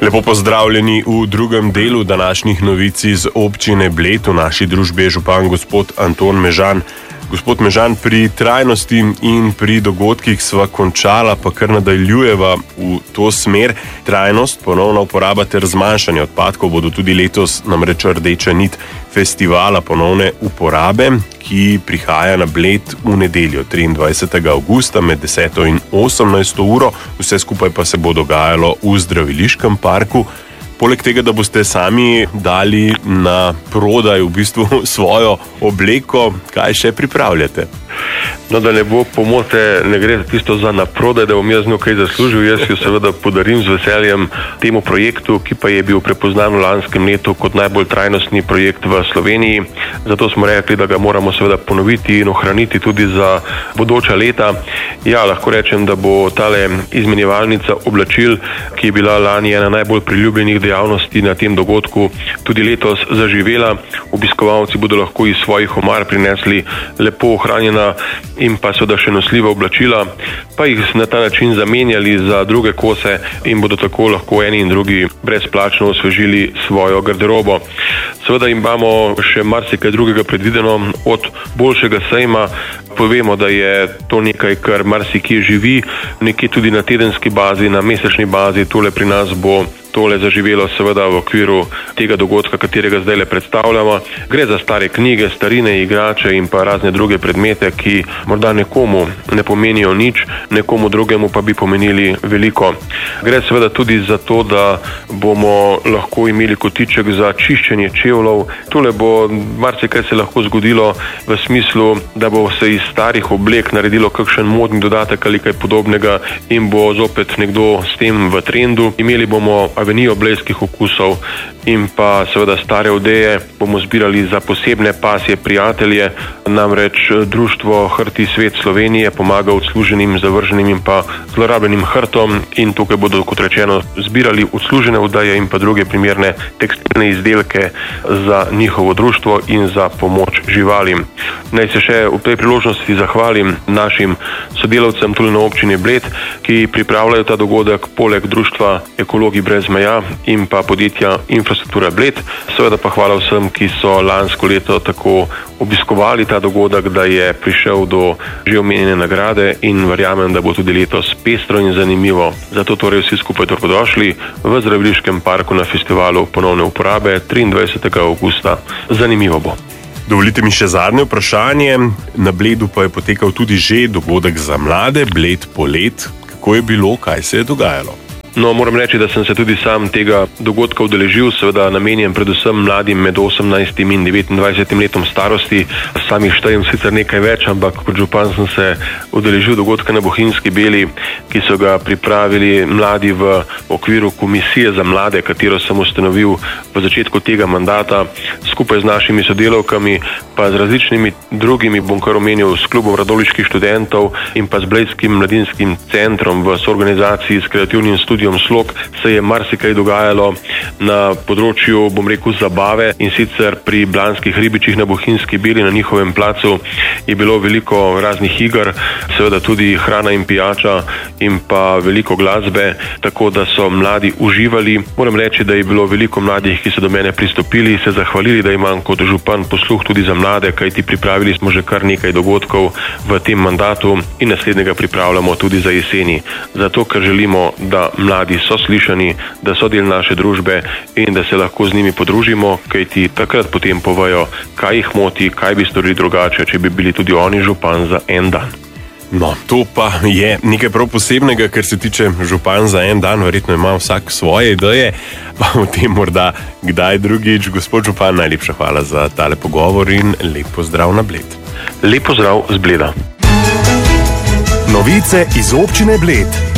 Lepo pozdravljeni v drugem delu današnjih novic iz občine Bled. V naši družbi je župan gospod Anton Mežan. Gospod Mežan, pri trajnosti in pri dogodkih sva končala, pa kar nadaljujeva v to smer. Trajnost, ponovna uporaba ter zmanjšanje odpadkov bodo tudi letos namreč rdeča nit festivala ponovne uporabe, ki prihaja na Bled v nedeljo 23. avgusta med 10. in 18. uro. Vse skupaj pa se bo dogajalo v zdraviliškem parku. Poleg tega, da boste sami dali na prodaj v bistvu svojo obleko, kaj še pripravljate? No, da ne bo pomote, ne gre tisto za naprodaj, da bom jaz njo kaj zaslužil. Jaz jo seveda podarim z veseljem temu projektu, ki pa je bil prepoznan v lanskem letu kot najbolj trajnostni projekt v Sloveniji. Zato smo rekli, da ga moramo seveda ponoviti in ohraniti tudi za bodoča leta. Ja, lahko rečem, da bo tale izmenjevalnica oblačil, ki je bila lani ena najbolj priljubljenih dejavnosti na tem dogodku, tudi letos zaživela. Obiskovalci bodo lahko iz svojih omar prinesli lepo ohranjena in pa seveda še nosljiva oblačila, pa jih na ta način zamenjali za druge kose in bodo tako lahko eni in drugi brezplačno osvežili svojo garderobo. Seveda imamo še marsikaj drugega predvideno, od boljšega sejma. Povemo, da je to nekaj, kar marsikje živi, nekje tudi na tedenski bazi, na mesečni bazi. Tole pri nas bo zaživelo seveda v okviru tega dogodka, katerega zdaj le predstavljamo. Gre za stare knjige, starine, igrače in pa razne druge predmete, ki morda nekomu ne pomenijo nič, nekomu drugemu pa bi pomenili veliko. Gre seveda tudi za to, da bomo lahko imeli kotiček za čiščenje čevljev. Tole bo marsikaj se lahko zgodilo v smislu, da bo se iz starih oblek naredilo kakšen modni dodatek ali kaj podobnega in bo zopet nekdo s tem v trendu. Imeli bomo avenijo blejskih okusov in pa seveda stare odeje bomo zbirali za posebne pasje prijatelje. Namreč društvo Hrti svet Slovenije pomaga odsluženim, zavrženim in pa zlorabljenim hrtom in tukaj bodo, kot rečeno, zbirali odslužene odeje in pa druge primerne tekstilne izdelke za njihovo društvo in za pomoč živalim. Naj se še v tej priložnosti zahvalim našim sodelavcem tudi na občini Bled, ki pripravljajo ta dogodek poleg društva Ekologi brez meja in pa podjetja Infrastruktura Bled. Seveda pa hvala vsem, ki so lansko leto tako obiskovali ta dogodek, da je prišel do že omenjene nagrade in verjamem, da bo tudi letos pestro in zanimivo. Zato torej vsi skupaj dobrodošli v zdraviliškem parku na festivalu ponovne uporabe 23. avgusta. Zanimivo bo. Dovolite mi še zadnje vprašanje. Na Bledu pa je potekal tudi že dogodek za mlade, Bled Polet. Kako je bilo, kaj se je dogajalo? No, moram reči, da sem se tudi sam tega dogodka udeležil, seveda namenjen predvsem mladim med 18 in 29 letom starosti. Sam jih štejem sicer nekaj več, ampak kot župan sem se udeležil dogodka na Bohinjski Beli, ki so ga pripravili mladi v okviru komisije za mlade, katero sem ustanovil v začetku tega mandata, skupaj z našimi sodelavkami, pa z različnimi drugimi, bom kar omenil, s klubom radoliških študentov in pa z Bledskim mladinskim centrom v soorganizaciji s kreativnim studiom Slog. Se je marsikaj dogajalo na področju, bom rekel, zabave, in sicer pri Blanskih ribičih na Bohinjski Beli, na njihovem placu je bilo veliko raznih iger, seveda tudi hrana in pijača in pa veliko glasbe, tako da so mladi uživali. Moram reči, da je bilo veliko mladih, ki so do mene pristopili, se zahvalili, da imam kot župan posluh tudi za mlade, kajti pripravili smo že kar nekaj dogodkov v tem mandatu in naslednjega pripravljamo tudi za jeseni. Zato, ker želimo, da mladi so slišani, da so del naše družbe in da se lahko z njimi podružimo, kajti takrat potem povejo, kaj jih moti, kaj bi storili drugače, če bi bili tudi oni župan za en dan. No, to pa je nekaj prav posebnega, ker se tiče župan za en dan, verjetno ima vsak svoje ideje, pa o tem morda kdaj drugič. Gospod župan, najlepša hvala za tale pogovor in lep pozdrav na Bled. Lep pozdrav z Bleda. Novice iz občine Bled.